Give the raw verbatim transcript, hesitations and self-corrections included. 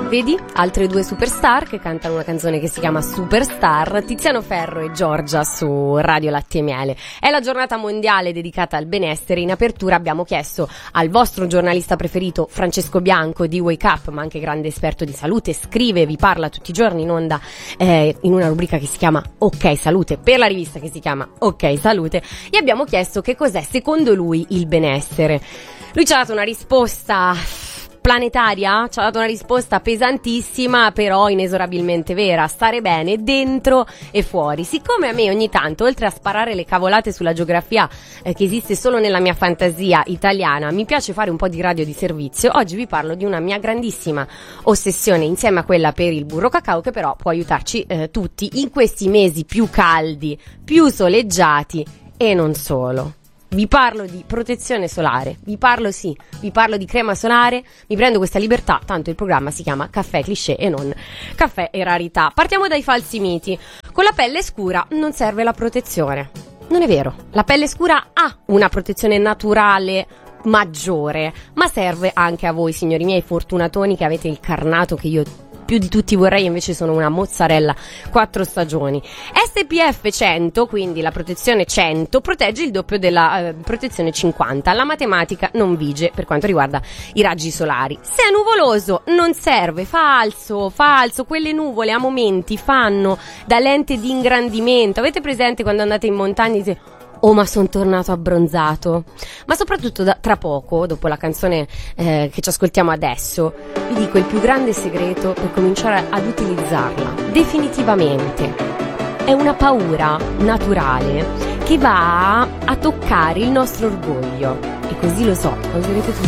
Vedi? Altre due superstar che cantano una canzone che si chiama Superstar, Tiziano Ferro e Giorgia su Radio Latte e Miele. È la giornata mondiale dedicata al benessere. In apertura abbiamo chiesto al vostro giornalista preferito, Francesco Bianco di Wake Up, ma anche grande esperto di salute, scrive e vi parla tutti i giorni in onda eh, in una rubrica che si chiama Ok Salute, per la rivista che si chiama Ok Salute, e abbiamo chiesto che cos'è secondo lui il benessere. Lui ci ha dato una risposta planetaria, ci ha dato una risposta pesantissima, però inesorabilmente vera: stare bene dentro e fuori. Siccome a me ogni tanto, oltre a sparare le cavolate sulla geografia eh, che esiste solo nella mia fantasia italiana, mi piace fare un po' di radio di servizio, oggi vi parlo di una mia grandissima ossessione insieme a quella per il burro cacao, che però può aiutarci eh, tutti in questi mesi più caldi, più soleggiati e non solo. Vi parlo di protezione solare, vi parlo sì, vi parlo di crema solare, mi prendo questa libertà, tanto il programma si chiama Caffè Cliché e non Caffè e Rarità. Partiamo dai falsi miti. Con la pelle scura non serve la protezione. Non è vero, la pelle scura ha una protezione naturale maggiore, ma serve anche a voi, signori miei fortunatoni, che avete il carnato che io più di tutti vorrei, invece sono una mozzarella quattro stagioni. S P F cento, quindi la protezione cento, protegge il doppio della eh, protezione cinquanta. La matematica non vige per quanto riguarda i raggi solari. Se è nuvoloso non serve, falso, falso, quelle nuvole a momenti fanno da lente di ingrandimento. Avete presente quando andate in montagna e dite: oh, ma sono tornato abbronzato? Ma soprattutto da, tra poco, dopo la canzone eh, che ci ascoltiamo adesso, vi dico il più grande segreto per cominciare ad utilizzarla definitivamente. È una paura naturale che va a toccare il nostro orgoglio, e così lo so, lo userete tutti